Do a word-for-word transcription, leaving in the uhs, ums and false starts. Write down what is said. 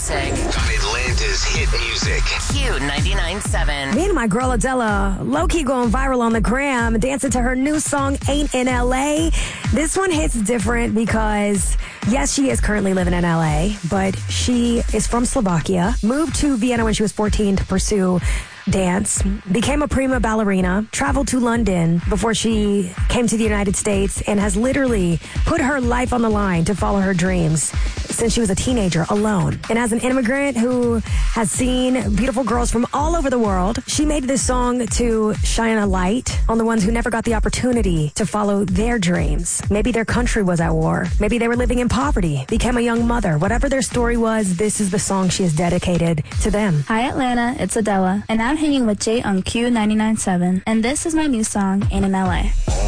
music. Atlanta's hit music. Q ninety-nine point seven. Me and my girl Adele, low-key going viral on the gram, dancing to her new song, Ain't in L A. This one hits different because, yes, she is currently living in L A, but she is from Slovakia, moved to Vienna when she was fourteen to pursue dance, became a prima ballerina, traveled to London before she came to the United States, and has literally put her life on the line to follow her dreams since she was a teenager alone. And as an immigrant who has seen beautiful girls from all over the world, she made this song to shine a light on the ones who never got the opportunity to follow their dreams. Maybe their country was at war. Maybe they were living in poverty, became a young mother. Whatever their story was, this is the song she has dedicated to them. Hi Atlanta, it's Adela, and I'm hanging with Jay on Q ninety-nine point seven, and this is my new song, Ain't in L A.